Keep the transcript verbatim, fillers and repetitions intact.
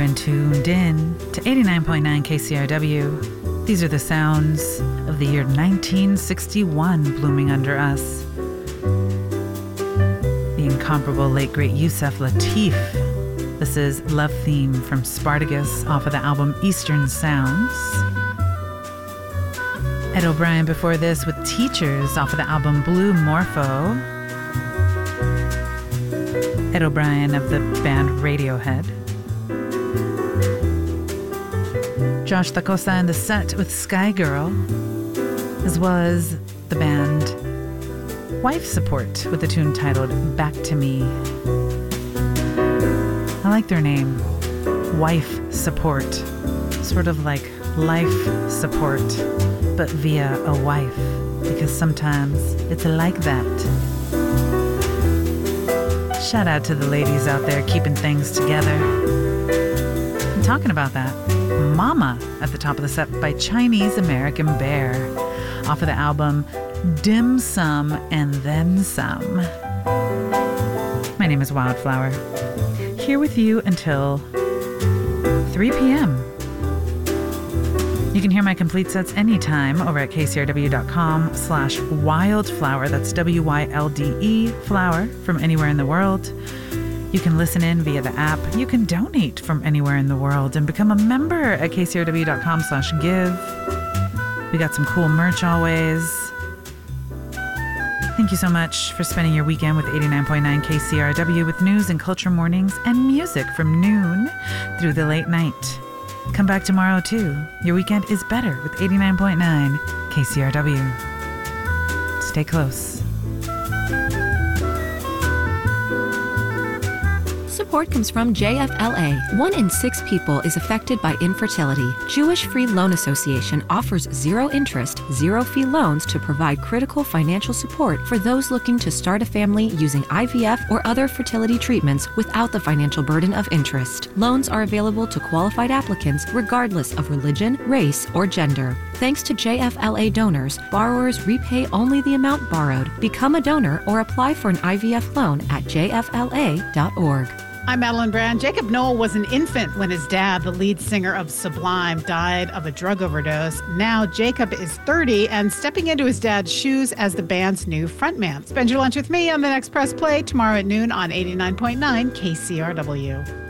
are tuned in to eighty-nine point nine K C R W. These are the sounds of the year nineteen sixty-one blooming under us. The incomparable late great Yusef Lateef. This is Love Theme from Spartacus off of the album Eastern Sounds. Ed O'Brien before this with Teachers off of the album Blue Morpho. Ed O'Brien of the band Radiohead. Josh Dacosta in the set with Sky Girl, as well as the band Wife Support with a tune titled Back to Me. I like their name, Wife Support. Sort of like life support, but via a wife, because sometimes it's like that. Shout out to the ladies out there keeping things together. And talking about that, Mama at the top of the set by Chinese American Bear off of the album Dim Sum and Then Some. My name is Wildflower. Here with you until three p.m. You can hear my complete sets anytime over at kcrw.com slash wildflower. That's W Y L D E, flower, from anywhere in the world. You can listen in via the app. You can donate from anywhere in the world and become a member at kcrw.com slash give. We got some cool merch always. Thank you so much for spending your weekend with eighty-nine point nine K C R W with news and culture mornings and music from noon through the late night. Come back tomorrow, too. Your weekend is better with eighty-nine point nine K C R W. Stay close. Support comes from J F L A. One in six people is affected by infertility. Jewish Free Loan Association offers zero-interest, zero-fee loans to provide critical financial support for those looking to start a family using I V F or other fertility treatments without the financial burden of interest. Loans are available to qualified applicants regardless of religion, race, or gender. Thanks to J F L A donors, borrowers repay only the amount borrowed. Become a donor or apply for an I V F loan at j f l a dot org. I'm Madeline Brand. Jacob Noel was an infant when his dad, the lead singer of Sublime, died of a drug overdose. Now Jacob is thirty and stepping into his dad's shoes as the band's new frontman. Spend your lunch with me on the next Press Play tomorrow at noon on eighty-nine point nine K C R W.